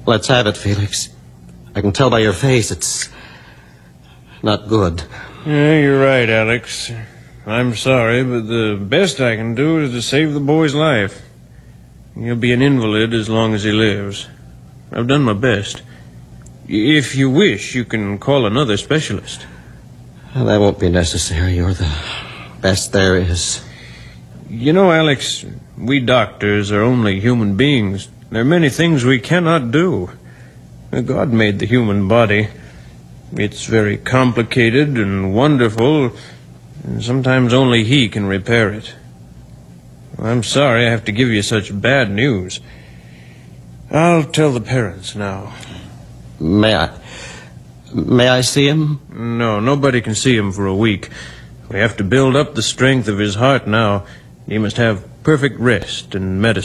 Let's have it, Felix. I can tell by your face it's not good. Yeah, you're right, Alex. I'm sorry, but the best I can do is to save the boy's life. He'll be an invalid as long as he lives. I've done my best. If you wish, you can call another specialist. Well, that won't be necessary. You're the best there is. You know, Alex, we doctors are only human beings. There are many things we cannot do. God made the human body. It's very complicated and wonderful, and sometimes only He can repair it. I'm sorry I have to give you such bad news. I'll tell the parents now. May I see him? No, nobody can see him for a week. We have to build up the strength of his heart now. He must have perfect rest and medicine.